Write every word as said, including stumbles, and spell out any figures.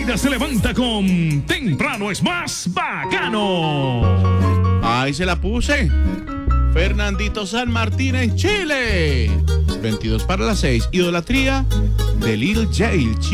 Nereida se levanta con Temprano es más bacano. Ahí se la puse. Fernandito San Martín en Chile. veintidós para las seis. Idolatría de Lil J.